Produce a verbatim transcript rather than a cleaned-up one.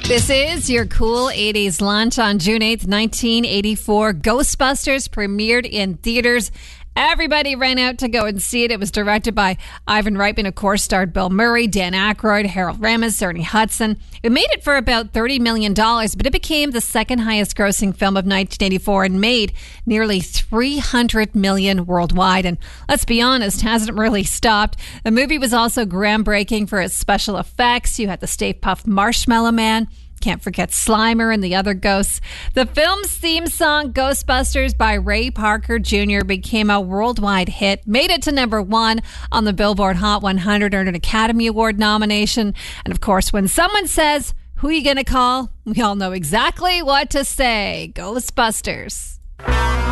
This is your cool eighties lunch on June eighth, nineteen eighty-four. Ghostbusters premiered in theaters. Everybody ran out to go and see it. It was directed by Ivan Reitman, of course, starred Bill Murray, Dan Aykroyd, Harold Ramis, Ernie Hudson. It made it for about thirty million dollars, but it became the second highest grossing film of nineteen eighty-four and made nearly three hundred million dollars worldwide. And let's be honest, hasn't really stopped. The movie was also groundbreaking for its special effects. You had the Stay Puft Marshmallow Man. Can't forget Slimer and the other ghosts. The film's theme song, Ghostbusters by Ray Parker Junior, became a worldwide hit, made it to number one on the Billboard Hot one hundred, earned an Academy Award nomination. And of course, when someone says, "Who are you going to call?" we all know exactly what to say. Ghostbusters.